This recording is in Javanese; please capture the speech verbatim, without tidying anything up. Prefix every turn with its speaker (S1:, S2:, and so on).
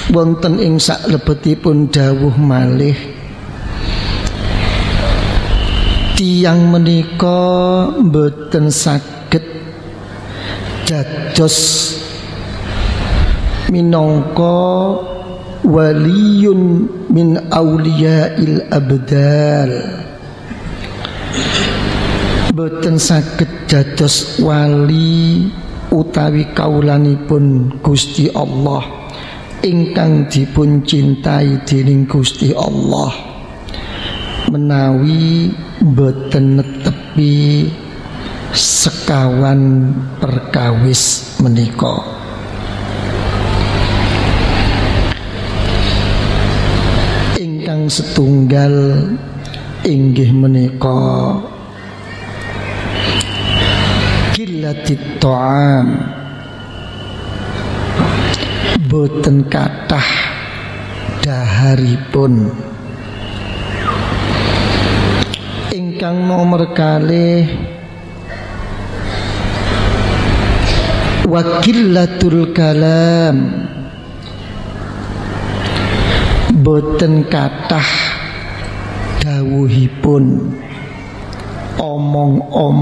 S1: wonten ing saklebetipun dawuh malih tiyang menika mboten saged dados minangka waliyun min auliyail abdal, boten saged dados wali utawi kaulanipun Gusti Allah ingkang dipun cintai dening Gusti Allah menawi boten netepi sekawan perkawis menika. Ingkang setunggal inggih menika qillatit ta'am, boten kathah daharipun. Ingkang nomor kalih wa qillatul kalam, boten kathah dawuhipun omong-omong